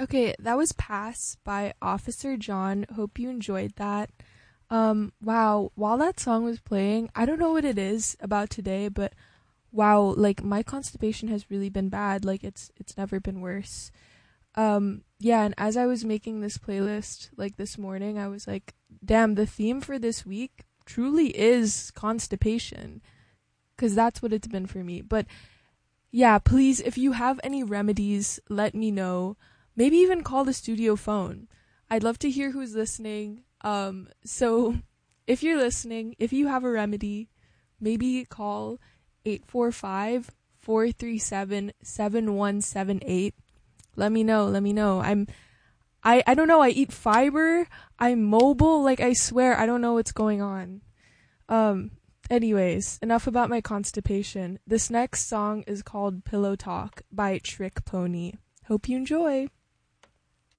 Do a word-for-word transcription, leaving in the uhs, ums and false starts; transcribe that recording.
Okay, that was Pass by Officer John. Hope you enjoyed that. Um, wow, while that song was playing, I don't know what it is about today, but wow, like my constipation has really been bad. Like it's it's never been worse. Um, yeah, and as I was making this playlist like this morning, I was like, damn, the theme for this week truly is constipation, cuz that's what it's been for me. But yeah, please, if you have any remedies, let me know. Maybe even call the studio phone. I'd love to hear who's listening. Um, so if you're listening, if you have a remedy, maybe call eight four five, four three seven, seven one seven eight. Let me know, let me know. I'm I I don't know, I eat fiber, I'm mobile, like I swear I don't know what's going on. Um Anyways, enough about my constipation. This next song is called Pillow Talk by Trick Pony. Hope you enjoy.